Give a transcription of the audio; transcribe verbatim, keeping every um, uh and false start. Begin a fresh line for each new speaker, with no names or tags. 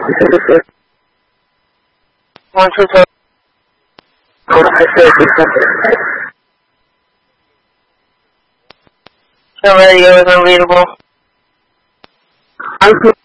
One, two, three. Show radio is unreadable.
I'm